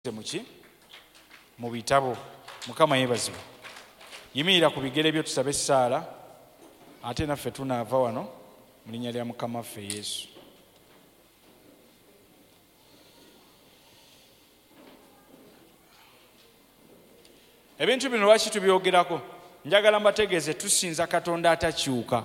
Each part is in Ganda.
muki mu bitabo. Mukama yeebazibwe. Yimirira ku bigere byo tusabe Saala, ate naffe tunaava wano mu linnya lya Mukama waffe Yesu. Ebintu bino lwaki tubyogerako? Njagala mbategeeze tusinza Katonda atakyuka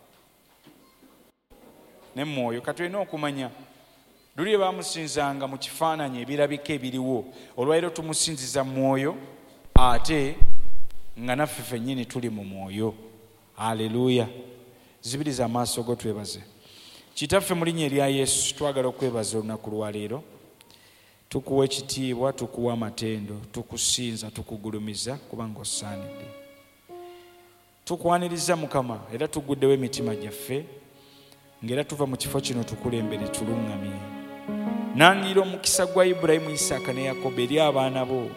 ne mwoyo. Katulina okumanya luli bamusinzanga mu kifaananyi ebirabika ebiriwo, olwaleero tumusinziza mwoyo ate nga naffe ffennyini tuli mu mwoyo. Haleluya. Zibiriza amaaso go twebaze. Kitaffe mu linnya erya Yesu twagala okwebaza olunaku lwaleero. Tukuwa ekitiibwa, tukuwa amatendo, tukusinza, tukugulumiza kubanga osaanidde. Tukwaniriza Mukama era tuguddewo emitima gyaffe ng'era tuva mu kifo kino tukulembere tuluŋŋamye. Nangirira omukisa gwa Ibulayimu, Isaaka ne Yakobo eri abaana bo.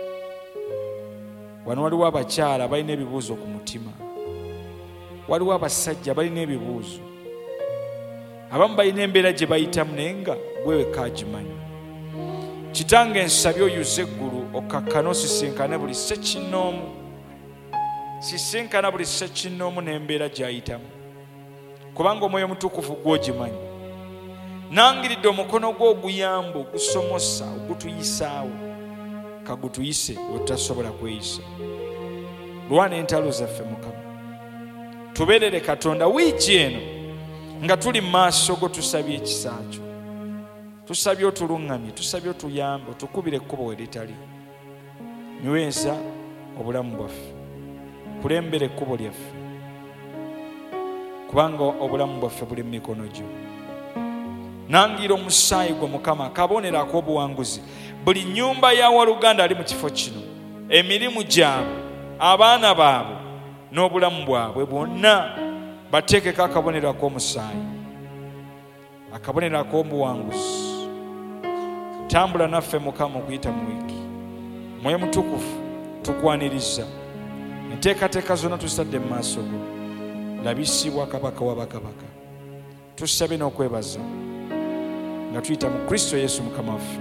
Wano waliwo abakyala balina ebibuuzo ku mutima, waliwo abasajja balina ebibuuzo, abamu balina embeera gye bayitamu naye nga gwe wekka agimanyi. Kitange nsabye oyuze eggulu okakkane osisinkane buli ssekinnoomu, sisinkana buli ssekinnoomu n'embeera gy'ayitamu, kubanga Omwoyo Omutukuvu gw'ogimanyi. Nangiridde omukono gwo oguyamba, ogusomosa, ogutuyisaawo, kagutuyise wetutasobola kweyisa. Lwana entalo zaffe Mukama, tubeerere Katonda wiiki eno nga tuli mu maaso go. Tusabye ekisa kyo, tusabye otuluŋŋamye, tusabye otuyambe, otukubire ekkubo we litali. Nyweza obulamu bwaffe, kulembera ekkubo lyaffe, kubanga obulamu bwaffe buli mu mikono gyo. Nangira omusaayi gwo Mukama akabonero ak'obuwanguzi buli nnyumba ya waluganda ali mu kifo kino, emirimu gyabwe, abaana baabwe n'obulamu bwabwe bwonna bateekeko akabonero ak'omusaayi, akabonero ak'obuwanguzi. Tambula naffe Mukama okuyita mu wiiki. Mwoyo Mutukuvu tukwaniriza, enteekateeka zonna tuzitadde mu maaso go. Labisibwa Kabaka wa bakabaka. Tusabe n'okwebaza nga tuyita mu Kristo Yesu Mukama waffe.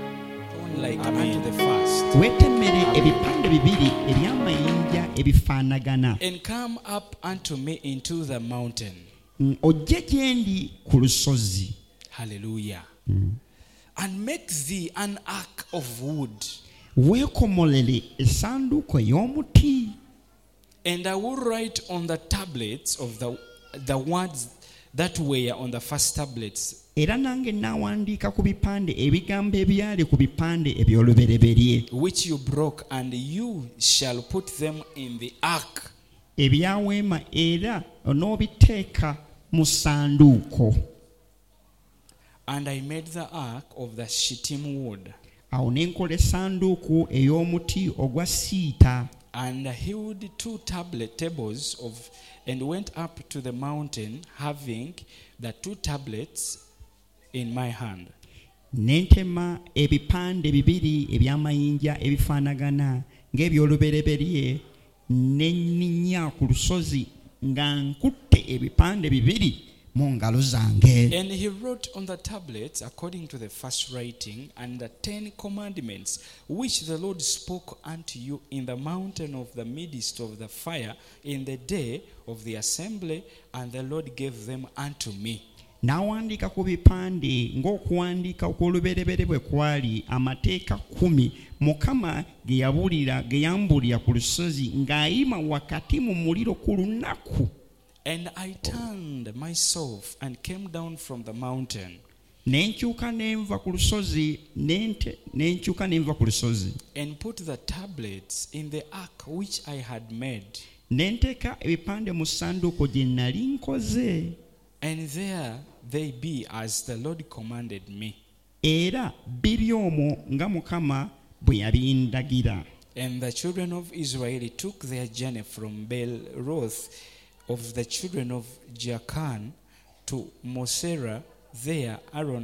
Wetemere ebipande bibiri eby'amayinja ebifaanagana. And come up unto me into the mountain. Ojje gye ndi ku lusozi. Hallelujah. And make thee an ark of wood. Weekomolere essanduuko ey'omuti. And I will write on the tablets of the words that were on the first tablets. Era nange naawandiika ku bipande ebigambo ebyali ku bipande eby'olubereberye. Which you broke, and you shall put them in the ark. Ebyaweema era onoobiteeka mu ssanduuko. And I made the ark of the shittim wood. Awo ne nkola essanduuko ey'omuti ogwa siita. And I hewed 2 tables of, and went up to the mountain, having the 2 tablets in my hand. Nentema ebipande bibiri eby'amayinja ebifaanagana ng'ebyolubereberye, ne nninnya ku lusozi nga nkutte ebipande bibiri mu ngalo zange. And he wrote on the tablets according to the first writing, and the 10 commandments which the Lord spoke unto you in the mountain of the midst of the fire in the day of the assembly, and the Lord gave them unto me. N'awandiika ku bipande ng'okuwandiika okw'olubereberye bwe kwali, amateeka 10 Mukama ge yambulira ku lusozi ng'ayima wakati mu muliro ku lunaku. And I turned myself and came down from the mountain. Nenkyuka nenva ku lusozi, and put the tablets in the ark which I had made. Nenteeka ebipande mu ssanduuko gye nnali nkoze. And there they be as the Lord commanded me. Era biri omwo nga Mukama bwe yabindagira. And the children of Israel took their journey from Beeroth of the children of Jaakan to Mosera. There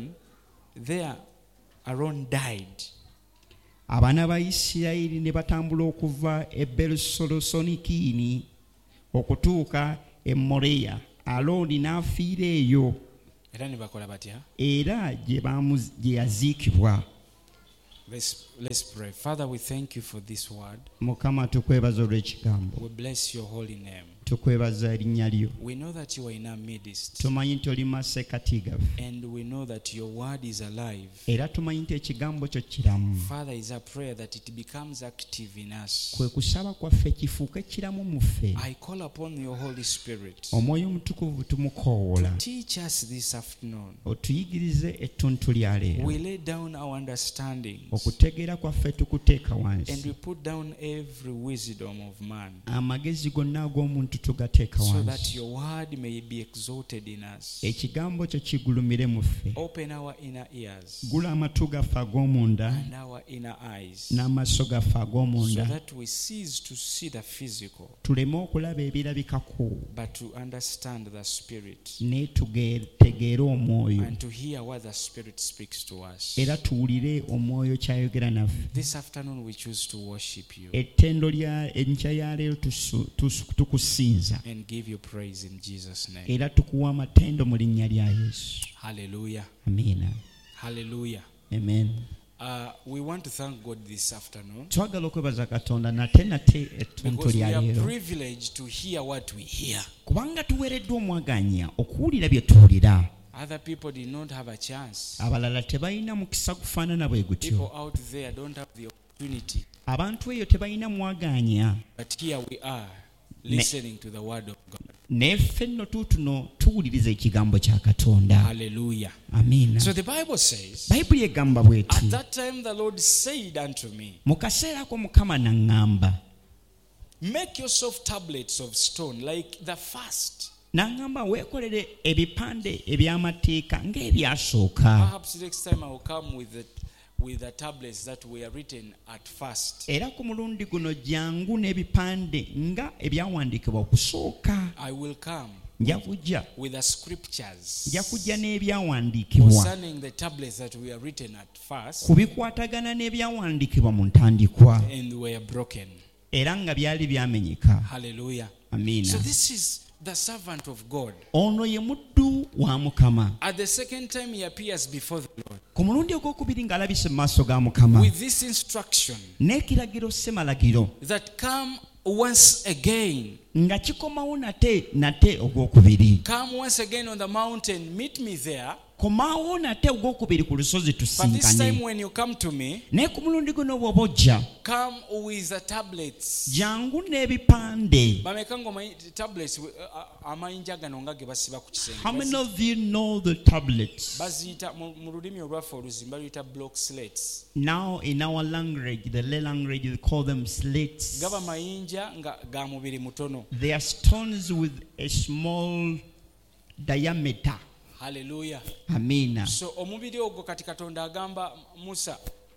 Aaron died. Abaana ba Isirayiri ne batambula okuva e Berusolosonikiini okutuuka e Moreya. Alooni n'afiira eyo. Era ne bakola batya? Era gye yaziikibwa. Let's pray. Father, we thank you for this word. Mukama tukwebaza olw'ekigambo. We bless your holy name. Tukwebaza erinnya lyo. We know that you are in our midst. Tumanyi nti oli masekkati gaffe. And we know that your word is alive. Era tumanyi nti ekigambo kyo kiramu. Father, is our prayer that it becomes active in us. Kwe kusaba kwaffe kifuuke kiramu mu ffe. I call upon your Holy Spirit. Omwoyo omutukuvu tumukoowoola. Teach us this afternoon. Otuyigirize ettuntu lya leero. We lay down our understandings. Okutegeera kwaffe tukuteeka wansi. And we put down every wisdom of man. Amagezi gonna ag'omuntu tugateeka So wansi. that your word may be exalted in us. Ekigambo kyo kigulumire mu ffe. Open our inner ears Gula amatu gaffe ag'omunda and our inner eyes. n'amaaso gaffe So ag'omunda. that we cease to see the physical, Tuleme okulaba ebirabikako but to understand the spirit naye tutegeere omwoyo. and to hear what the spirit speaks to us. Era tuwulire omwoyo kyayogera naffe. This afternoon we choose to worship you Ettendo lya enkya ya leero tukusinza. and give you praise in Jesus' name. Era tukuwa amatendo mu linnya lya Yesu. Hallelujah. Amiina. Hallelujah. Amen. We want to thank God this afternoon Twagala okwebaza Katonda nate ettuntu because we lya are leero. privileged to hear what we hear. Kubanga tuweereddwa omwaganya okuwulira bye tuwulira. Other people did not have a chance. Abalala tebalina mukisa gufaanana bwe gutyo. People out there don't have the opportunity. Abantu eyo tebalina mwaganya. But here we are listening to the word of God. Naye ffe nno tuutuno tuwuliriza ekigambo kya Katonda. Hallelujah. Amiina. So the Bible says, Bayibuli egamba bw'eti. at that time the Lord said unto me, Mu kaseera ako Mukama n'aŋŋamba. make yourself tablets of stone like the first. N'aŋŋamba weekolere ebipande eby'amateeka ng'ebyasooka. Perhaps next time I will come with the tablets that were written at first. Era ku mulundi guno jangu n'ebipande nga ebyawandiikibwa okusooka. I will come Nja kujja. with the scriptures Nja kujja n'ebyawandiikibwa. concerning the tablets that were written at first Ku bikwatagana n'ebyawandiikibwa mu ntandikwa. and were broken. Era nga byali byamenyeka. Hallelujah. Amiina. So this is the servant of God. Ono ye muddu wa Mukama. At the second time he appears before the Lord Ku mulundi ogwokubiri ng'alabise mu maaso ga Mukama. with this instruction N'ekiragiro ssemalagiro that come once again. nga kikomawo nate ogwokubiri. Come once again on the mountain, meet me there. Komaawo nate ogwokubiri ku lusozi But this time tusinkane. when you come to me, Naye ku mulundi guno bw'oba ojja come with the tablets. jangu n'ebipande. Bamekango tablets amayinja gano nga ge basiba ku How many kisenge. of you know the tablets? Baziyita mu lulimi olwaffe oluzimba luyita block slates. Now in our language, the Lay language, we call them slates. Gaba mayinja nga ga mubiri mutono. They are stones with a small diameter. Hallelujah. Amina. So omubiri ogwo kati Katonda agamba Musa,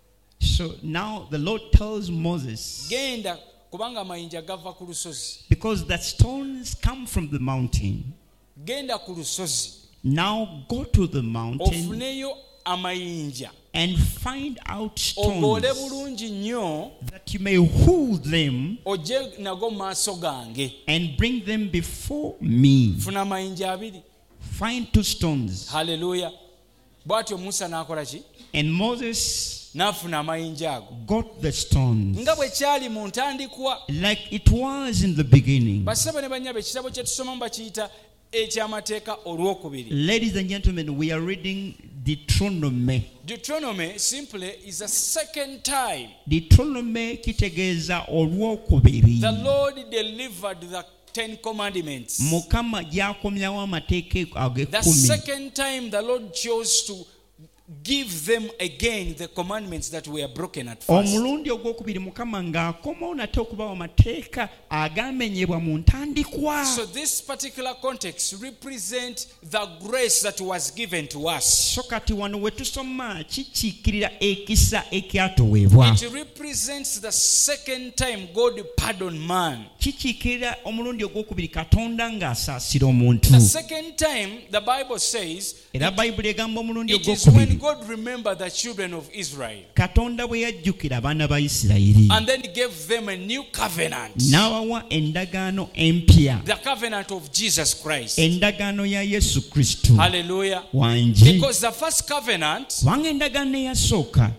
So now the Lord tells Moses, genda kubanga amayinja gava ku lusozi. because the stones come from the mountain, Genda ku lusozi. now go to the mountain Ofuneyo amayinja. and find out Ogoole stones bulungi nnyo that you may hold them ojje nago mu maaso gange. and bring them before me. Funa amayinja abiri. Find 2 stones. Hallelujah. Bw'atyo Musa n'akola ki? And Moses N'afuna amayinja ago. got the stones Nga bwe kyali mu ntandikwa. like it was in the beginning. Basebo ne bannyabe ekitabo kye tusomamu bakiyita eky'amateeka olwokubiri. Ladies and gentlemen, we are reading Deuteronomy. Deuteronomy simply is a second time Deuteronomy kitegeeza olwokubiri. the Lord delivered the 10 commandments. Mukama gyakomyawo amateeka The ag'ekkumi. second time the Lord chose to give them again the commandments that were broken at first. Omulundi ogwokubiri Mukama ng'akomawo nate okubawa amateeka agamenyebwa mu ntandikwa. So this particular context represents the grace that was given to us. So kati wano we tusoma kikiikirira ekisa ekyatuweebwa. It represents the second time God pardoned man. Kikiikirira omulundi ogwokubiri Katonda ng'asaasira omuntu. The second time the Bible says Era Bayibuli egamba omulundi it is when ogwokubiri God remembered the children of Israel Katonda bwe yajjukira abaana ba Isirayiri and then he gave them a new covenant. n'abawa endagaano empya, The covenant of Jesus Christ. endagaano ya Yesu Kristo Hallelujah. wangi. Because the first covenant Kubanga endagaano eyasooka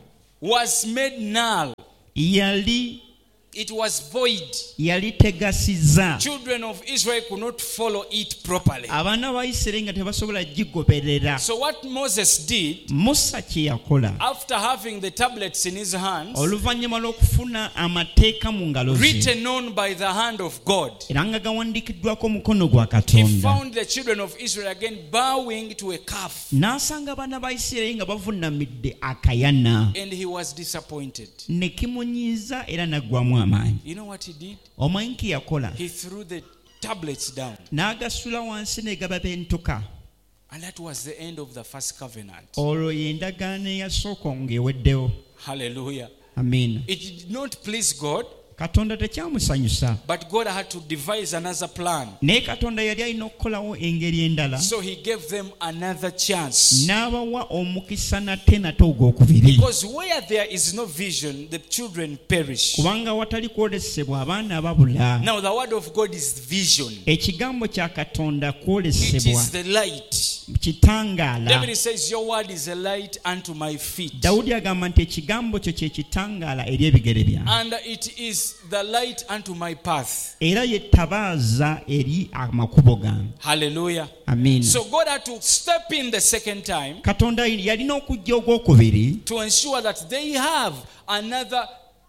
was made null. It was void. Yali tegasiza. Children of Israel could not follow it properly. Abaana ba Isirayiri nga tebasobola gigoberera. So what Moses did, Musa kye yakola, after having the tablets in his hands, oluvannyuma lw'okufuna amateeka mu ngalo ze, written on by the hand of God, era nga gawandiikiddwako omukono gwa he Katonda, found the children of Israel again bowing to a calf, n'asanga abaana ba Isirayiri nga bavuunamidde akayana, and he was disappointed. ne kimunyiiza era n'aggwamu amaanyi. You know what he did? Omanyi ki yakola? He threw the tablets down, N'agasula wansi ne gaba bentuka. and that was the end of the first covenant. Olwo y'endagaano eyasooka ng'eweddewo. Hallelujah. Amiina. It did not please God, Katonda tekyamusanyusa, but God had to devise another plan. naye Katonda yali alina okukolawo engeri endala, So he gave them another chance. n'abawa omukisa nate ogwokubiri. Because where there is no vision, the children perish. Kubanga watali kwolesebwa abaana babula. Now the word of God is vision. Ekigambo kya Katonda It kwolesebwa, is the light. kitangaala. David says, your word is a light unto my feet, Dawudi agamba nti ekigambo kyo kye kitangaala eri ebigere byange, and it is the light unto my path. era ye ttabaaza eri amakubo gange. Hallelujah. Amiina. So God had to step in the second time Katonda yalina okujja ogwokubiri to ensure that they have another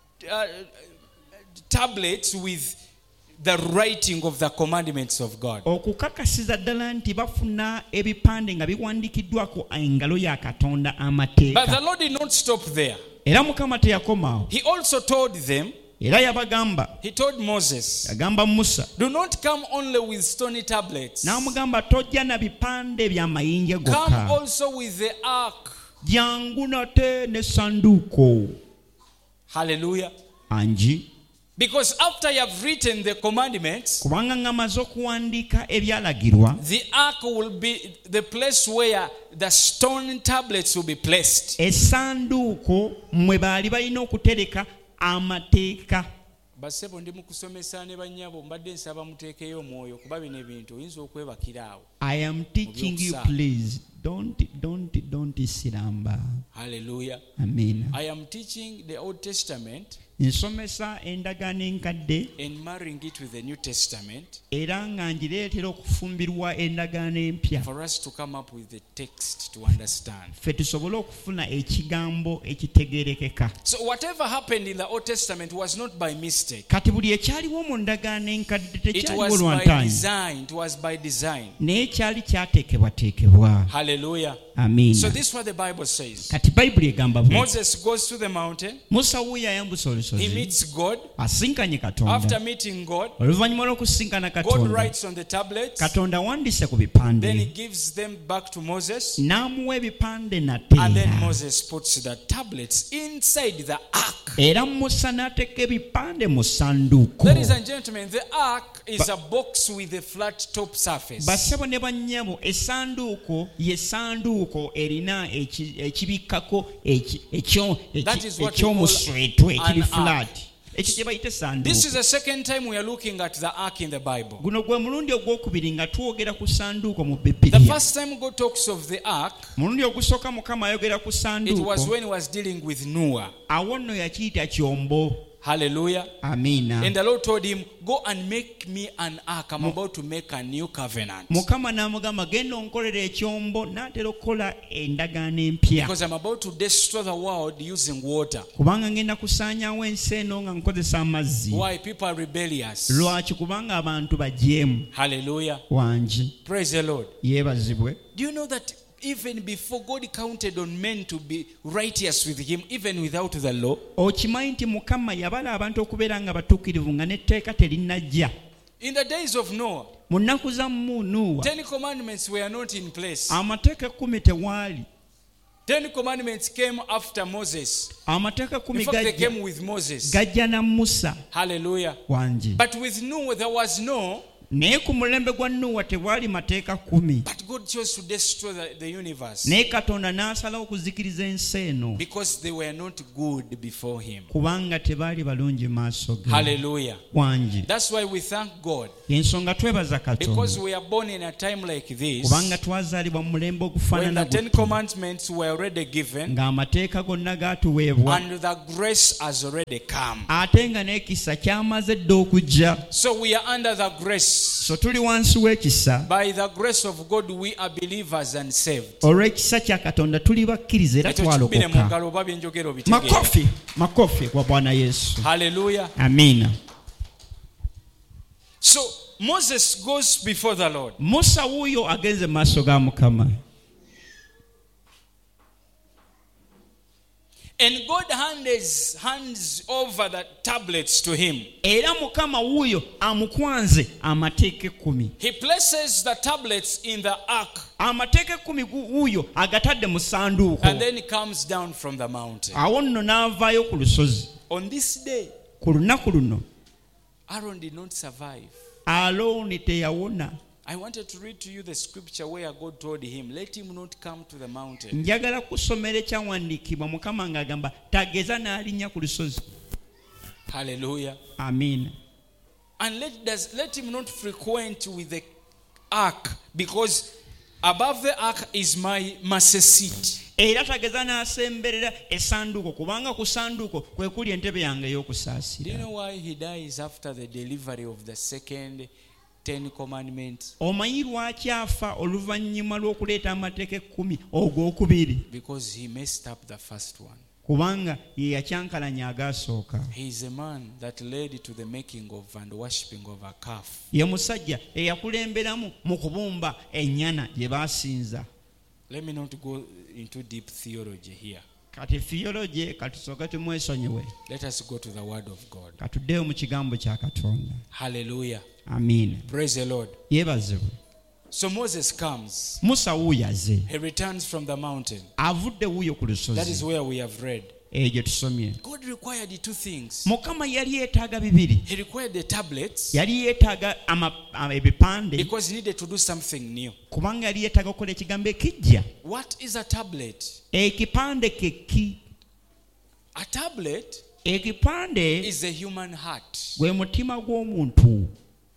tablets with the writing of the commandments of God. okukakasiza ddala nti bafuna ebipande nga biwandiikiddwako engalo ya Katonda But the amateeka. Lord did not stop there. Era Mukama teyakomaawo, He also told them, era yabagamba, he told Moses, yagamba Musa, do not come only with stony tablets. n'amugamba tojja na bipande bya mayinja Come gokka, also with the ark. jangu nate n'essanduuko. Hallelujah. Angi, Because after you have written the commandments, kubanga nga maze okuwandiika ebyalagirwa, the ark will be the place where the stone tablets will be placed. essanduuko mwe baali balina okutereka amateeka. Basebo ndi mukusomesa ne bannyabo mbadde nsaba muteekeyo omwoyo kuba bino ebintu oyinza okwebakira awo. I am teaching you, please don't siramba. Hallelujah. Amen. I am teaching the Old Testament Nsomesa endagaano enkadde and marrying it with the New Testament era nga ngireetera okufumbirwa endagaano empya, for us to come up with the text to understand. ffe tusobole okufuna ekigambo ekitegeerekeka. So whatever happened in the Old Testament was not by mistake. Kati buli ekyaliwo mu ndagaano enkadde It tekyaliwo was by lwantaanyi, design. It was by design. naye kyali kyateekebwateekebwa. Hallelujah. Amiina. So this is what the Bible says. Kati Bayibuli egamba bwe, Moses goes to the mountain. Musa wuuyo ayambusa He olusozi, meets God. asinkanye After Katonda. meeting God, Oluvannyuma lw'okusinkana God Katonda, writes on the tablets. Katonda wandiise ku Then he bipande, gives them back to Moses. n'amuwa ebipande And then nate, Moses puts the tablets inside the ark. era Musa n'ateeka ebipande mu ssanduuko. Ladies and gentlemen, the ark is a box with a flat top surface. Bassebo ne bannyabo, essanduuko ye ssanduuko erina ekibikkako That is what we ekyomuswetwe call an ekiri ark. flat, ekyo kye bayita This essanduuko. is the second time we are looking at the ark in the Bible. Guno gwe mulundi ogwokubiri nga twogera ku ssanduuko mu The Bibiliya. first time God talks of the ark, Mulundi ogusooka Mukama ayogera ku it was ssanduuko, when he was dealing with Noah. awo nno yakiyita kyombo. Hallelujah. Amiina. And the Lord told him, go and make me an ark. I'm about to make a new covenant. Mukama n'amugamba genda onkolera ekyombo, n'atera okukola endagaano empya, Because I'm about to destroy the world using water. kubanga ngenda kusaanyaawo ensi eno nga nkozesa amazzi. Why? People are rebellious. Lwaki? Kubanga abantu bajeemu. Hallelujah. Wangi Praise the Lord. yeebazibwe. Do you know that even before God counted on men to be righteous with him, even without the law? Okimanyi nti Mukama yabala abantu okubeera nga batuukirivu nga n'etteeka terinnajja. In the days of Noah, Mu nnaku za Nuuwa, 10 commandments were not in place. amateeka 10 tewaali. 10 commandments came after Moses. Amateeka In 10 fact, they gajja came with Moses. gajja na Musa. Hallelujah. Wangi. But with Noah, there was no naye ku mulembe gwa Nuwa tewali mateeka 10. But God chose to destroy the universe naye Katonda n'asalawo okuzikiriza ensi eno because they were not good before him. kubanga tebaali balungi maaso ge. Hallelujah. Wangi. That's why we thank God, Ensonga twebaza because Katonda we are born in a time like this kubanga twazaalibwa mu mulembe when ogufaanana the 10 gutyo, commandments were already given ng'amateeka gonna gaatuweebwa and the grace has already come. ate nga n'ekisa kyamaze dda okujja. So we are under the grace. So tuli wansi w'ekisa. By the grace of God we are believers and saved. Olw'ekisa kya Katonda tuli bakkiriza era twalokoka. Makofi kwa Bwana Yesu. Hallelujah. Amina. So Moses goes before the Lord. Musa wuyo agenze maaso ga Mukama. And God hands over the tablets to him. Era Mukama wuyo amukwanze amateeka 10. He places the tablets in the ark Amateeka 10 wuyo agatadde mu ssanduuko. and then he comes down from the mountain. Awo nno n'avaayo ku lusozi. On this day, Ku lunaku luno Aaron did not survive. Alooni teyawona. I wanted to read to you the scripture where God told him, let him not come to the mountain. Njagala kusomera ekyawandiikibwa Mukama ng'agamba tageza n'alinnya ku lusozi. Hallelujah. Amiina. And let him not frequent with the ark, because above the ark is my mercy seat. Era tageza n'asemberera essanduuko kubanga ku ssanduuko kwe kuli entebe yange Do you ey'okusaasira. know why he dies after the delivery of the second 10 commandments? Omanyi lwaki afa oluvannyuma lw'okuleeta amateeka 10 ogwokubiri? Because he messed up the first one. Kubanga ye yakyankalanya agasooka. He is a man that led to the making of and worshipping of a calf. Ye musajja eyakulemberamu mu kubumba ennyana gye baasinza. Let me not go into deep theology here. Kati theology katusooke tumwesonyiwe. Let us go to the word of God. Katuddeyo mu kigambo kya Katonda. Hallelujah. Amiina. Praise the Lord. Yeebazibwe. So Moses comes. Musa wuuyo aze. He returns from the mountain. Avudde wuuyo ku That is lusozi. where we have read. Gye tusomye. God required two things. Mukama yali yeetaaga bibiri. He required the tablets Yali yeetaaga ebipande because he needed to do something new. kubanga yali yeetaaga okukola ekigambo ekijja. What is a tablet? Ekipande keki. A tablet Ekipande is a human heart. gwe mutima gw'omuntu.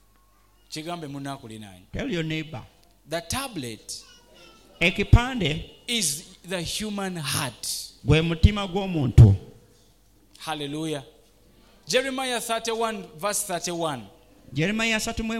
Kigambe munakulinanye. Tell your neighbor. The tablet Ekipande is the human heart. gwe mutima gw'omuntu. Hallelujah. Jeremiah 31 verse 31. Jeremiah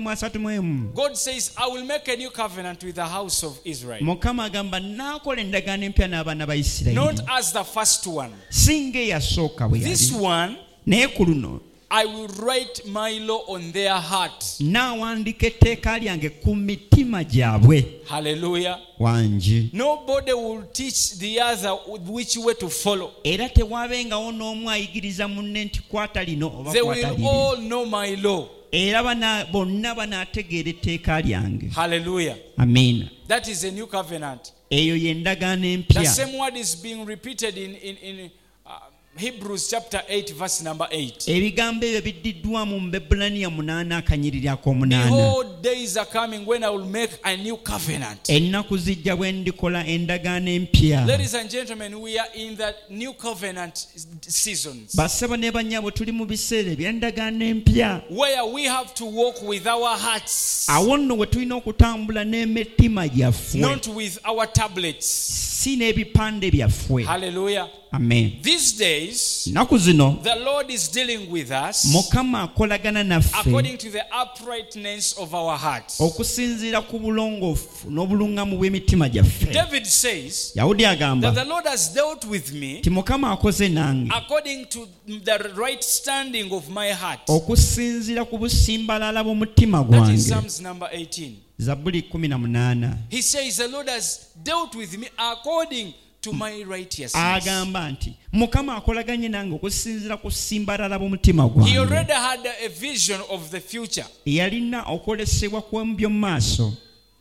31:31. God says, I will make a new covenant with the house of Israel. Mukama agamba naakola endagaano empya n'abaana ba Not Isirayiri. as the first one. Singa eyasooka bwe This yali. one, Naye ku luno I will write my law on their heart. n'awandiika etteeka lyange ku mitima gyabwe. Hallelujah. Wangi. Nobody will teach the other which way to follow. Era tewaabengawo n'omu ayigiriza munne nti kwata lino oba They kwata will liri. all know my law. Era bonna banaategeera etteeka lyange. Hallelujah. Amiina. That is a new covenant. Eyo y'endagaano The empya. same word is being repeated in Hebrews chapter 8 verse number 8. Ebigambo ebyo biddiddwamu mu Bebulaniya 8 akanyiriri ak'omunaana. Behold, days are coming when I will make a new covenant. Ennaku zijja bwe ndikola endagaano empya. Ladies and gentlemen, we are in the new covenant seasons Bassebo ne bannyabo tuli mu biseera eby'endagaano empya. where we have to walk with our hearts, Awo nno we tulina okutambula n'emitima gyaffe, not with our tablets. si n'ebipande byaffe. Hallelujah. Amen. These days, Nnaku zino the Lord is dealing with us Mukama akolagana naffe according to the uprightness of our hearts. okusinziira ku bulongoofu n'obuluŋŋamu bw'emitima gyaffe. David says Yawudi that agamba the Lord has dealt with me nti Mukama akoze nange according to the right standing of my heart. okusinziira ku busimbalala bw'omutima That is gwange. Psalms number 18. Zabbuli 18. He says the Lord has dealt with me according to my righteousness. Agamba nti Mukama akolaganye nange okusinziira ku simbalala bw'omutima He gwange. already had a vision of the future. Yalina okwolesebwa kw'omu by'omu maaso.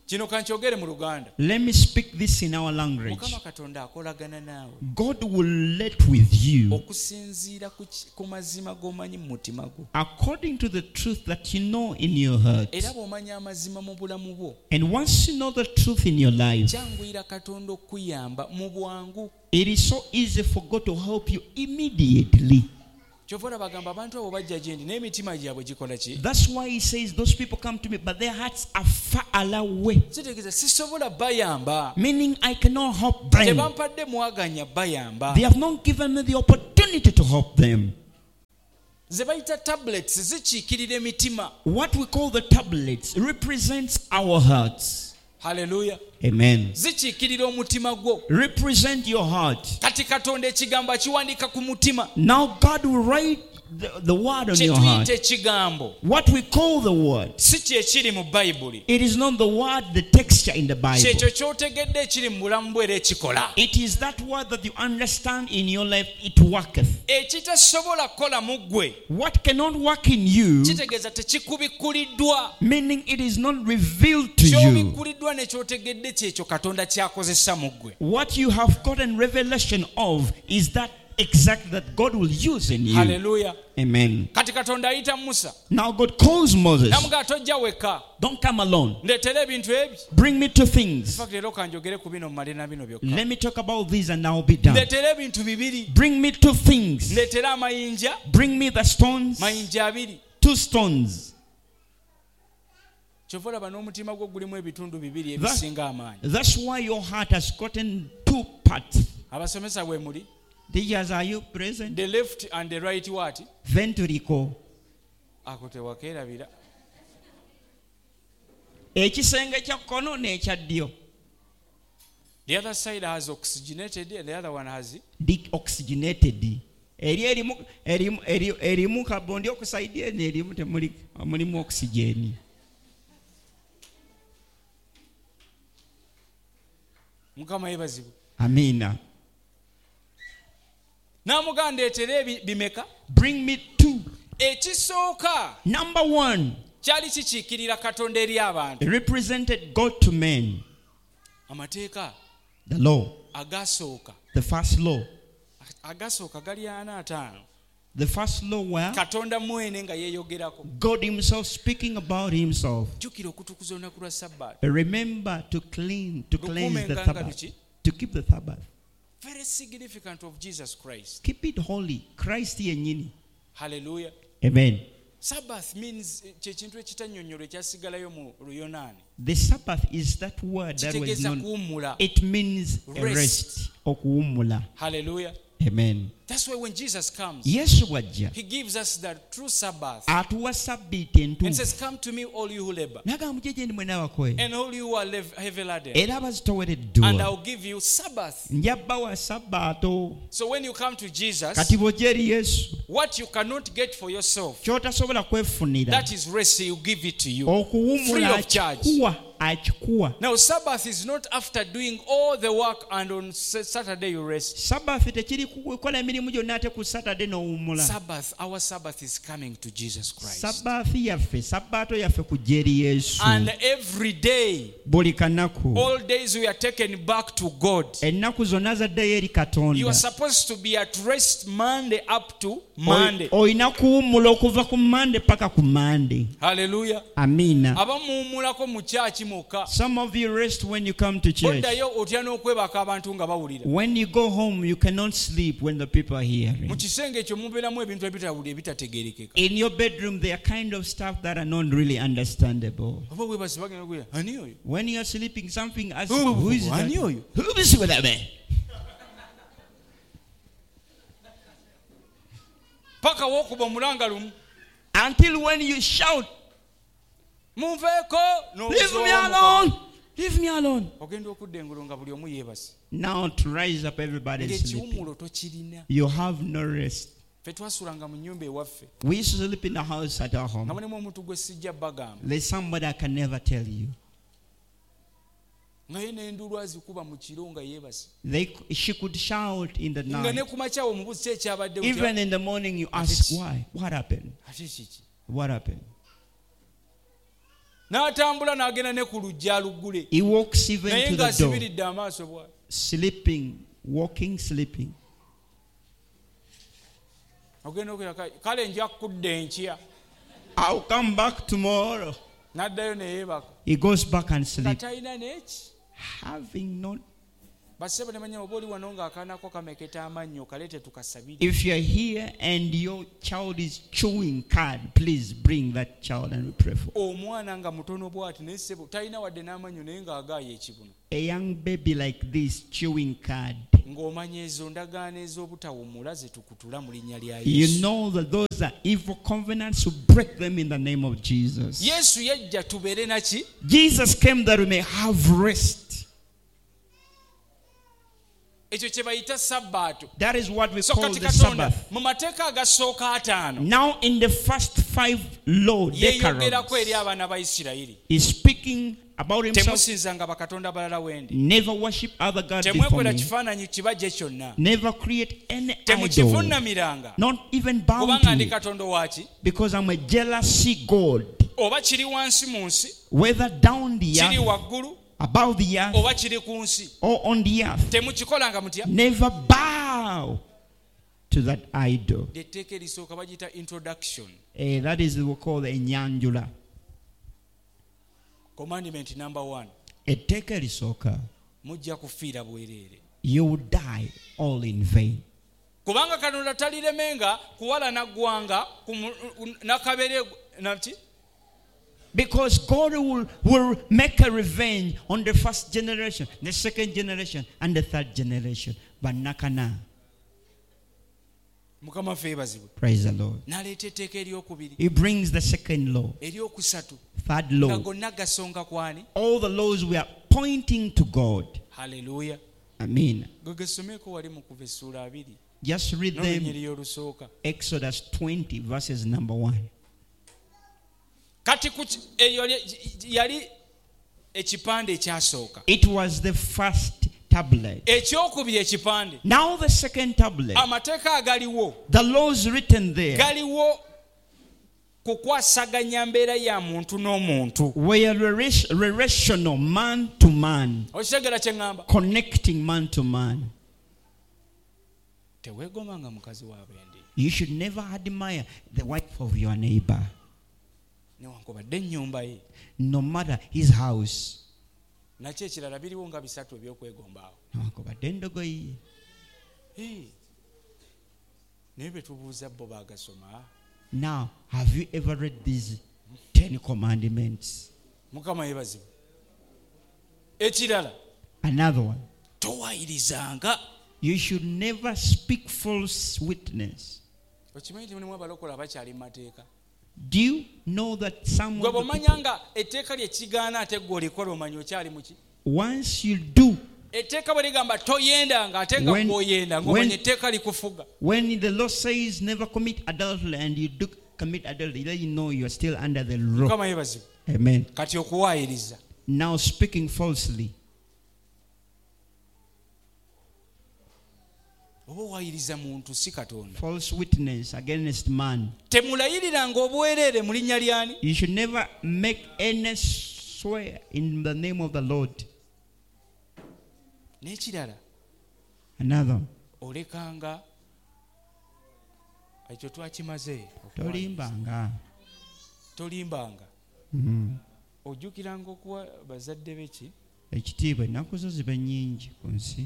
kino kankyogere mu Luganda. Let me speak this in our language. Mukama Katonda akolagana naawe God will let with you okusinziira ku mazima g'omanyi mu mutima gwo, according to the truth that you know in your heart. era bw'omanya amazima mu bulamu bwo, And once you know the truth in your life, kyanguyira Katonda okuyamba mu bwangu. it is so easy for God to help you immediately. Kyova olabagamba abantu abo bajja gye ndi n'emitima gyabwe gikola ki? That's why he says those people come to me, but their hearts are far away. Kitegeeza sisobola bayamba, Meaning I cannot help them. tebampadde mwaganya bayamba. They have not given me the opportunity to help them. Ze bayita tablets zikiikirira emitima. What we call the tablets represents our hearts. Haleluya. Amen. Zikiikirira omutima gwo. Represent your heart. Kati Katonda ekigambo akiwandiika ku mutima. Now God will write the word on Kye your heart. tuyita ekigambo What we call the word. si kyekiri mu Bayibuli. It is not the word, the texture in the Bible. Kyekyo ky'otegedde ekiri mu bulamu bwo era ekikola. It is that word that you understand in your life, it worketh. Ekitasobola kukola mu ggwe What cannot work in you, kitegeeza tekikubikkuliddwa. meaning it is not revealed to you. Ky'obikkuliddwa ne ky'otegedde kyekyo Katonda ky'akozesa mu ggwe. What you have gotten revelation of is that exact that God will use in you. Haleluya. Amen. Kati Katonda ayita Musa. Now God calls Moses. Namugaa tojja weka. Don't come alone. Ndeetera ebintu ebi. Bring me two things. Fact leero kanjogere ku bino mmale na bino byokka. Let me talk about these and I'll be done. Ndeetera ebintu bibiri. Bring me two things. Ndeetera amayinja. Bring me the stones. Mayinja abiri. Two stones. Kyova olaba n'omutima gwo gulimu ebitundu bibiri ebisinga amaanyi. That's why your heart has gotten two parts. Abasomesa bwe muli. Teachers, are you present? The left and the right what? Ventricle. Ako tewakeerabira. Ekisenge kya kkono n'ekya ddyo. The other side has oxygenated and the other one has Deoxygenated. Erimu carbon dioxide n'erimu mulimu oxygen. Mukama yebazibwe. Amina. Namugaa ndeetera bimeka. Bring me two. Ekisooka Number one, kyali kikiikirira Katonda eri abantu. it represented God to men. Amateeka The law. agasooka. The first law. Agasooka gali 45. The first law where Katonda mwene nga yeeyogerako. God himself speaking about himself. Jjukira okutukuza olunaku lwa Sabbaati. Remember to cleanse the Lukumenga Sabbath. luki? To keep the Sabbath. Very significant of Jesus Christ. Keep it holy. Christ yennyini. Hallelujah. Amen. Sabbath means kyekintu ekitannyonnyola ekyasigalayo mu Luyonaani. The Sabbath is that word that was Kitegeeza known. kuwummula. It means a rest. Okuwummula. Hallelujah. Amen. That's why when Jesus comes, Yesu wajja. he gives us the true Sabbath. Atuwa sabbiiti And entuufu. says, come to me all you who labor Naga mujje gye ndi mwe n'abakoye. and all you who are heavy laden, Era abazitoweredde and edduwa. I'll give you Sabbath. Njabbawa sabbaato. So when you come to Jesus, Kati bw'ojja eri Yesu. what you cannot get for yourself, Ky'otasobola kwefunira. that is rest, he'll give it to you. Okuwummula Free of charge. akikuwa. Now, Sabbath is not after doing all the work and on Saturday you rest. Sabbath tekiri kukola emirimu gyonna ate ku Saturday n'owummula. Sabbath, our Sabbath is coming to Jesus Christ. Sabbath yaffe, sabbaato yaffe kujja eri Yesu. And every day, Buli kanaku. all days we are taken back to God. Ennaku zonna zaddayo eri You Katonda. are supposed to be at rest Monday up to Monday. Olina kuwummula okuva ku Monday paka ku Monday. Hallelujah. Amina. Abamuwummulako mu kyaki mwokka. Some of you rest when you come to church. Oddayo otya n'okwebaka abantu nga bawulira. When you go home, you cannot sleep when the people are Mu hearing. kisenge ekyo mubeeramu ebintu ebitategeerekeka. In your bedroom, there are kind of stuff that are not really understandable. Oba weebase bagenda kugira, ani oyo? When you are sleeping, something asks, Oh, who is that? ani oyo? Who is with that man? Paka w'okuba omulanga lumu. Until when you shout, Munveeko leave me alone! Leave me alone. Ogenda okudda engulu nga buli omu yeebase. Now to rise up, everybody is sleeping. Ng'ekiwummulo tokirina. You have no rest. Ffe twasulanga mu nnyumba ewaffe. We used to sleep in the house at our Nga home. mulimu omuntu gwe sijja bagamba. There's somebody I can never tell you. Nga ye n'enduulu azikuba mu kiro nga yeebase. She could shout in the Nga ne night. ku makya omubuuzi ki ekyabadde Even in the morning, you ask why. What happened? ate kiki? What happened? n'atambula n'agenda ne ku lujja luggule He walks even naye to the door, ng'asibiridde amaaso bw'ati. sleeping, walking, sleeping. ogenda okuyaka kale nja kudda enkya I'll come back tomorrow. n'addayo ne yeebaka He goes back and nga sleeps, talina n'eki. having not. Bassebo ne banyama oba oli wano ng'akaanako kameketa amannyo kaleete tukasabire. If you're here and your child is chewing cud, please bring that child and we pray for. omwana nga mutono bw'ati naye ssebo talina wadde n'amannyo naye ng'agaaya ekibuno A young baby like this chewing cud. ng'omanya ezo ndagaano ez'obutawummula ze tukutula mu linnya lya You Yesu. know that those are evil covenants, to break them in the name of Jesus. Yesu yajja tubeere naki? Jesus came that we may have rest. ekyo kye bayita sabbaato. That is what we So call kati the Katonda Sabbath. mu mateeka agasooka ataano Now, in the first 5 law yeeyogerako eri decalogues, abaana ba Isirayiri. he's speaking about himself. Temusinzanga bakatonda balala wendi. Never worship other gods before Temwekola me. kifaananyi kibajje kyonna. Never create any idol. Temukivuunamiranga. Not even bow Kubanga to ndi it. katonda waki? Because I'm a jealousy God. Oba kiri wansi mu nsi, Whether down the kiri earth, waggulu, above the earth, oba kiri ku nsi. or on the earth. Temukikolanga mutya? Never bow to that idol. Etteeka erisooka bagiyita introduction. That is what we call the Enyanjula. Commandment number 1. Etteeka erisooka, Mujja kufiira bwereere. you will die all in vain. Kubanga Katonda taliremenga kuwalana ggwanga nakabere naki? Because God will make a revenge on the first generation, the second generation, and the third generation. But nakana. Mukama ffe yeebazibwe. Praise the Lord. N'aleeta etteeka eryokubiri, He brings the second law, eryokusatu, third nga law. gonna gasonga kwani? All the laws were pointing to God. Haleluya. Amen. Gwe gesomeko wali mu kuva essuula 2 Just read n'olunyiri them. olusooka. Exodus 20 verses number 1. Kati eyo yali ekipande ekyasooka. It was the first tablet. Ekyokubiri ekipande. Now the second tablet. Amateeka agaliwo The laws written there galiwo kukwasaganya mbeera ya muntu n'omuntu. were relational, man to man, Okitegeera kye ŋŋamba? connecting man to man. Teweegomanga mukazi w'abendi You should never admire the wife of your neighbor, newankubadde ennyumba ye. no matter his house, Nakyo ekirala biriwo nga 3 ebyokwegombaawo. newankubadde endogoyi ye. Naye be tubuuza bo baagasoma. Now, have you ever read these 10 commandments? Mukama yeebazibwe. Ekirala Another one. towaayirizanga. You should never speak false witness. Okimanyi nti mulimu abalokola abakyali mu mateeka. Do you know that some Gwe of the bw'omanya people, nga etteeka lye kigaana ate gwe olikola omanya okyali muki? once you do, Etteeka bwe ligamba toyendanga ate nga When- gw'oyenda when- ng'omanya etteeka likufuga. when the law says never commit adultery and you do commit adultery, then you know you are still under the law. Mukama yeebazibwe. Amen. Kati okuwaayiriza. Now speaking falsely. Oba owaayiriza muntu si Katonda. False witness against man. Temulayiriranga obwereere mu linnya lyani? You should never make any swear in the name of the Lord. N'ekirala Another. olekanga ekyo twakimaze. Tolimbanga. Tolimbanga. Ojjukiranga okuwa bazadde beki. Ekitiibwa ennaku zo ziba nnyingi ku nsi.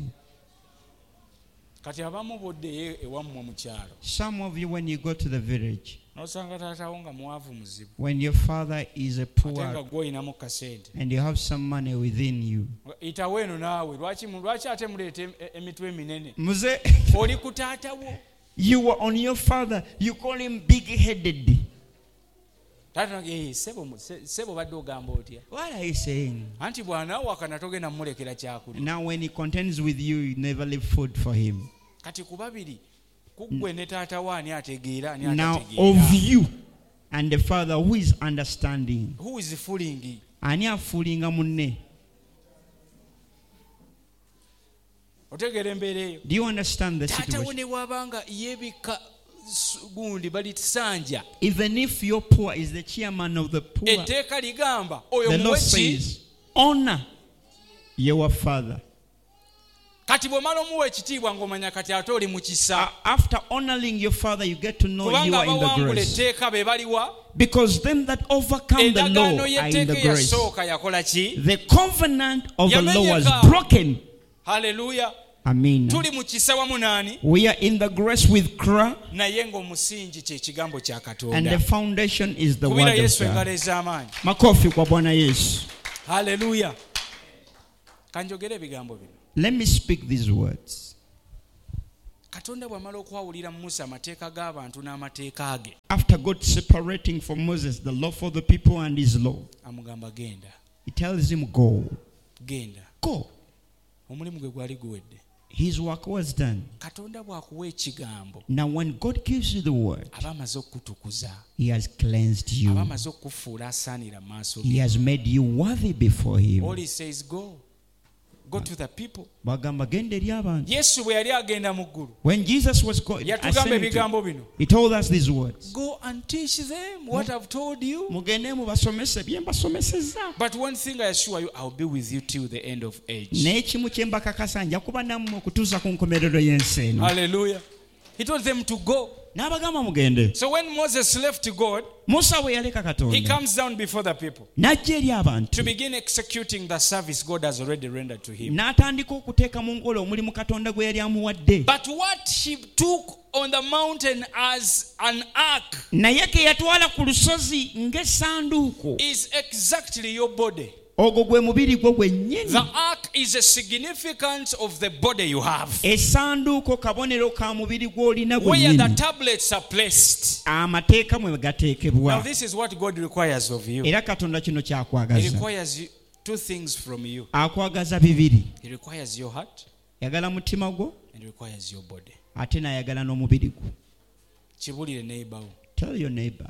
Kati abamu boddeyo ewammwe mu kyalo. Some of you, when you go to the village, N'osanga taatawo nga muwavu muzibu. when your father is a Ate nga poor gw'olinamu kasente. and you have some money within you, Itawo eno naawe lwaki ate muleeta emitwe eminene? Muze, Oli ku taatawo. you were on your father, you call him big-headed. Taata sebo badde ogamba otya? What are you saying? Anti bw'anaawakana togenda mmulekera kyakulya. Now when he contends with you, you never leave food for him. Kati ku babiri ku ggwe ne taatawo ani ategeera ani Now of atategeera? you and the father, who is understanding? Who is fooling? Ani afuulinga munne? Otegeera embeera eyo? Do you understand the Taatawo situation? ne bw'abanga yeebika gundi balisanja. Even if your poor is the chairman of the poor, Etteeka ligamba oyo the Lord muweki. says, honor your father. Kati bw'omala omuwa ekitiibwa ng'omanya kati ate oli mu kisa. After honoring your father, you get to know you Kubanga are in the abawangula grace. etteeka be baliwa. Because them that overcome the law Endagaano are in the y'etteeka grace. eyasooka yakola ki? The covenant of the law was Yamenyeka. broken. Haleluya. Amen. Tuli mu kisa wamu naani? We are in the grace with Christ, Naye ng'omusingi kye kigambo kya and the Katonda. foundation is the Kubira word of Yesu engalo God. ez'amaanyi. Makofi kwa Bwana Yesu. Haleluya. Kanjogere ebigambo bino. Let me speak these words. Katonda bw'amala okwawulira Musa amateeka g'abantu n'amateeka ge. After God separating from Moses the law for the people and his law, Amugamba genda. he tells him, go. Genda. Go. Omulimu gwe gwali guwedde. His work was done. Katonda bw'akuwa ekigambo Now when God gives you the word, aba amaze okukutukuza. he has cleansed Aba you. amaze okukufuula asaanira mu maaso He ge. has made you worthy before him. All he says, go. Go to the people. Bagamba genda eri abantu. Yesu bwe yali agenda mu ggulu, When Jesus was going, yatugamba ebigambo bino. he told us these words. Go and teach them what I've told you. Mugende mubasomese bye mbasomesezza. But one thing I assure you, I'll be with you till the end of age. Naye kimu kye mbakakasa nja kuba nammwe okutuusa ku nkomerero y'ensi eno. Hallelujah. He told them to go. N'abagamba mugende. So when Moses left God, Musa bwe yaleka he Katonda comes down before the people n'ajja eri abantu to begin executing the service God has already rendered to him. n'atandika okuteeka mu nkola omulimu Katonda gwe yali amuwadde. But what he took on the mountain as an ark Naye ke yatwala ku lusozi ng'essanduuko, is exactly your body. ogwo gwe mubiri gwo gwennyini. The ark is a significance of the body you have, Essanduuko kabonero ka mubiri gw'olina where the gwennyini. tablets are placed. Amateeka mwe Now gateekebwa. this is what God requires of you. Era Katonda kino He kyakwagaza. requires you two things from you. Akwagaza bibiri. He requires your heart Yagala mutima gwo and he requires your body. ate n'ayagala n'omubiri gwo. Kibulire neighbor. Tell your neighbor.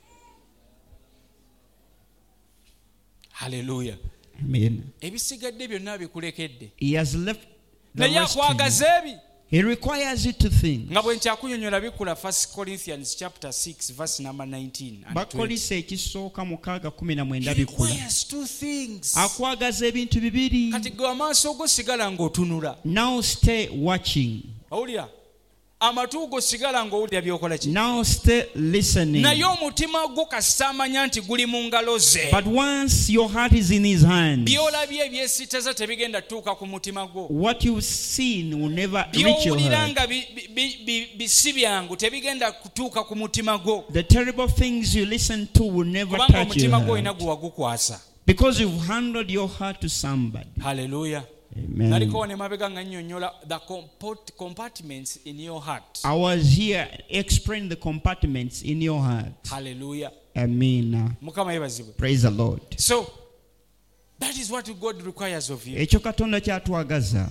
Hallelujah. Amen. Ebisigadde byonna bikulekedde. He has left the Naye rest to you. akwagaza ebi. He requires you to think. Nga bwe nkyakunyonyola bikula 1 Corinthians chapter 6 verse number 19 and 20. Bakolisa ekisooka 6:19 He bikula. requires two things. Akwagaza ebintu bibiri. Kati gwe amaaso go sigala ng'otunula. Now stay watching. Owulira? Amatu go sigala ng'owulira by'okola ki? Now stay listening. Naye omutima gwo kasita amanya nti guli mu ngalo ze. But once your heart is in his hands, By'olabye ebyesittaza tebigenda tuuka ku mutima gwo. what you've seen will never reach your By'owulira heart. nga bisi byangu tebigenda kutuuka ku mutima gwo. The terrible things you listen to will never Kubanga touch your omutima gwo olina heart. gwe wagukwasa. Because you've handed your heart to somebody. Hallelujah. Amen. Naliko ne mabega nga nnyonnyola the compartments in your heart. I was here explaining the compartments in your heart. Hallelujah. Amen. Mukama yebazibwe. Praise the Lord. So that is what God requires of you. Ekyo Katonda kyatwagaza.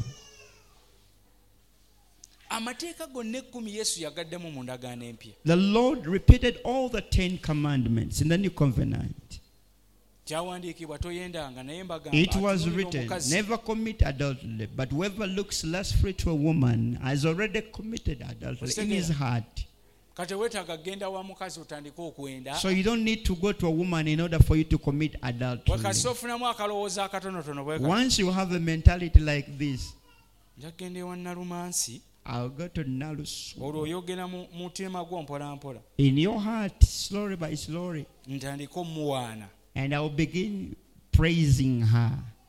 Amateeka gonna 10 Yesu yagaddemu mu ndagaano empya. The Lord repeated all the 10 commandments in the new covenant. Kyawandiikibwa toyendanga naye mbagamba It was atunuulira written, omukazi. never commit adultery, but whoever looks lustfully to a woman has already committed adultery in his heart. Kati weetaaga genda wa mukazi otandike okwenda. So you don't need to go to a woman in order for you to commit adultery. Wakati ofunamu akalowooza akatonotono bwe kati. Once you have a mentality like this, Nja kugenda ewa Nalumansi, I'll go to Nalus. olwo oyogera mu mutima gwo mpola mpola. In your heart, slowly by slowly, Ntandike omuwaana. and I'll begin praising her.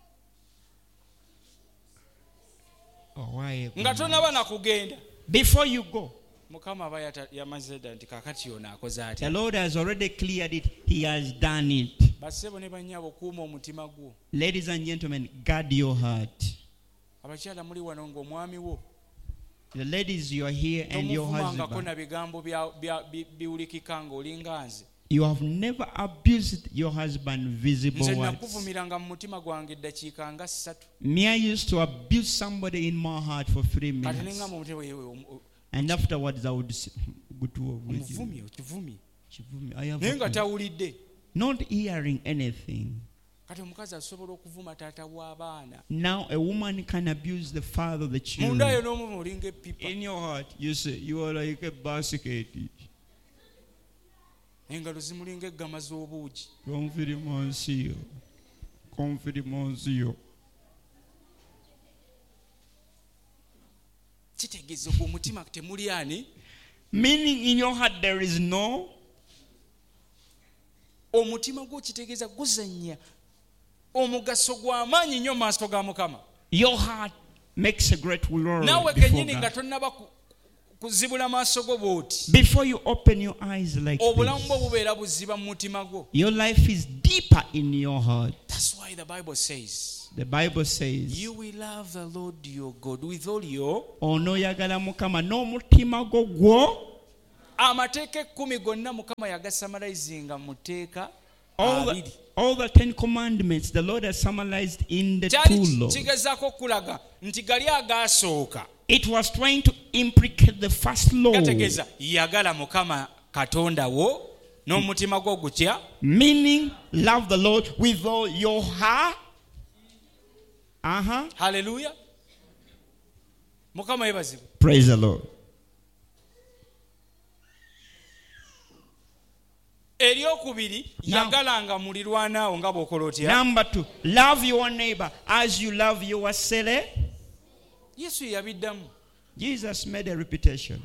Oh, why? Nga tonaba na kugenda. Before you go, Mukama aba yamaze dda nti kaakati ono akoze the atya. Lord has already cleared it. He has done it. Bassebo ne bannyabo kuuma omutima gwo. Ladies and gentlemen, guard your heart. Abakyala muli wano ng'omwami wo The ladies, you are here and your tomuvumangako husband. na bigambo biwulikika ng'olinga nze. You have never abused your husband visible Nze words. nakuvumiranga mu mutima gwange eddakiika nga 3. Me, I used to abuse somebody in my heart for 3 Kati minutes. nengamba omutima And afterwards, I would say, go to omuvumye okivumye I have naye nga tawulidde. not hearing anything. kati omukazi asobola okuvuma taata w'abaana Now a woman can abuse the father of the munda yo children. n'omu olinga epipa In your heart, you say you are like a basket. engalo zimulinga eggama z'obuugi. Confirmation. Kitegeeza ku mutima temuli ani. Meaning in your heart there is no. Omutima gwo kitegeeza guzannya omugaso gw'amaanyi nnyo maaso ga Mukama. Your heart makes a great glory Naawe before kennyini nga God. tonnaba kuzibula maaso go bw'oti. Before you open your eyes like Obulamu bwo this, bubeera buziba mu mutima gwo. your life is deeper in your heart. That's why the Bible says, The Bible says, you will love the Lord your God with all your. onoyagala Mukama n'omutima gwo gwo. Amateeka 10 gonna Mukama yagasamalizinga mu tteeka All abiri. the 10 commandments the Lord has summarized in the Kyali two laws. kigezaako okulaga nti gali agaasooka. It was trying to implicate the first law, Kategeeza yagala Mukama Katonda wo n'omutima gwo gutya. meaning love the Lord with all your heart. Hallelujah. Mukama yebazibwe. Praise the Lord. Eryokubiri yagalanga mulirwanaawo nga bw'okola otya. Number 2, love your neighbor as you love yourself. Yesu yabiddamu. Jesus made a repetition.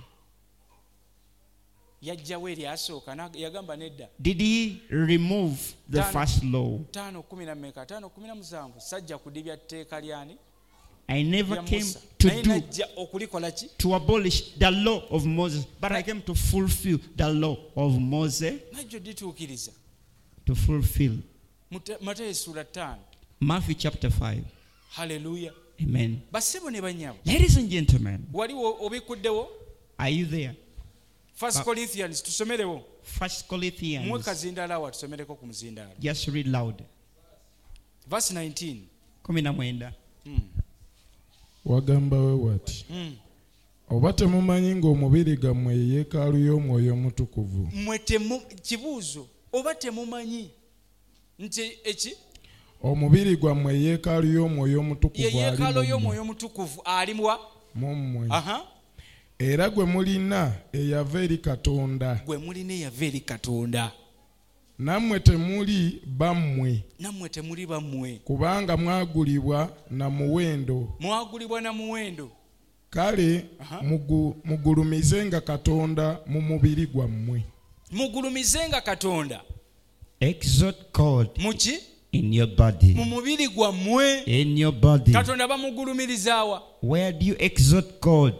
Yajjawo eryasooka yagamba nedda. Did he remove the first law? 5:17 sajja kudibya tteeka lyani. I never Lya came Musa. to Naye do najja okulikola ki? to abolish the law of Moses, but I came to fulfill the law of Moses. Najja dituukiriza. To fulfill. Mateyo sura 5. Matthew chapter 5. Hallelujah. Amen. Bassebo ne bannyabo. Ladies and gentlemen, Wali obikuddewo? are you there? 1 Corinthians tusomerewo. 1 Corinthians. Mwe kazindaala wa tusomereko ku muzindaala. Just read loud. Verse 19. 19. Wagamba we wati. Oba temumanyi ng'omubiri gammwe ye yeekaalu y'Omwoyo Omutukuvu. Mmwe kibuuzo. Oba temumanyi nti eki? Omubiri gwammwe ye yeekaalu y'Omwoyo Omutukuvu ali mu mmwe. Ye yeekaalu y'Omwoyo Omutukuvu ali mu mmwe. Aha. Era gwe mulina eyava eri Katonda. Gwe mulina eyava eri Katonda. Nammwe temuli bammwe. Nammwe temuli bammwe. Kubanga mwagulibwa na muwendo. Mwagulibwa na muwendo. Kale mugulumizenga Katonda mu mubiri gwammwe. Mugulumizenga Katonda. Exalt God. Muki? In your body. Mu mubiri gwammwe. In your body. Katonda bamugulumirizawa. Where do you exalt God?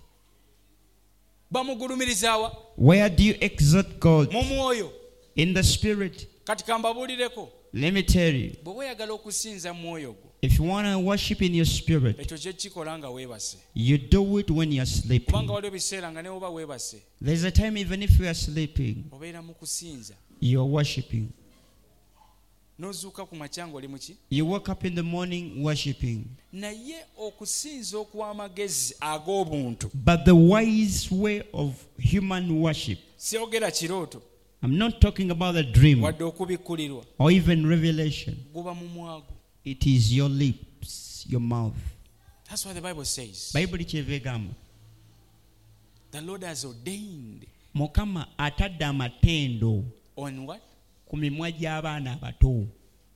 Bamugulumirizawa. Where do you exalt God? Mu mwoyo. In the spirit. Kati kambabuulireko. Let me tell you. Bwe weyagala okusinza mwoyo gwo. If you want to worship in your spirit, ekyo kye kikola nga weebase. you do it when you are sleeping. Kubanga waliwo ebiseera nga ne oba weebase. There's a time even if you are sleeping, Obeera mu kusinza. you are worshiping. N'ozuuka ku makya ng'oli mu ki? You wake up in the morning worshiping. Naye okusinza okw'amagezi ag'obuntu. But the wise way of human worship, Siyogera kirooto. I'm not talking about a dream Wadde okubikkulirwa. or even revelation. Guba mu mwago. It is your lips, your mouth. That's what the Bible says. Bible kyeva egamba. The Lord has ordained. Mukama atadde amatendo On what? ku mimwa gy'abaana abato.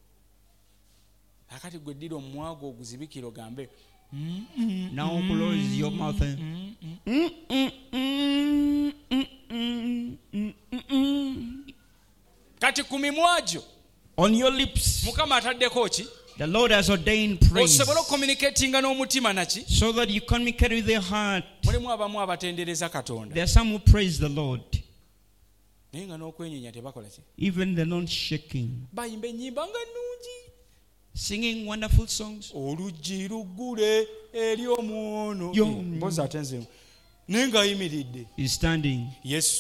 Akati gwe ddira omwago oguzibikira ogambe. Now close your mouth. Kati ku mimwa gyo. On your lips, Mukama ataddeko ki? the Lord has ordained praise Osobole okommunikatinga n'omutima naki? so that you communicate with your heart. Mulimu abamu abatendereza Katonda. There are some who praise the Lord, Naye nga n'okwenyeenya tebakola ki? even they're not shaking, Bayimba ennyimba nga nnungi. singing wonderful songs. Oluggi luggule eri omwono. Yo. Mpozi ate nze. Naye ng'ayimiridde. He's standing. Yesu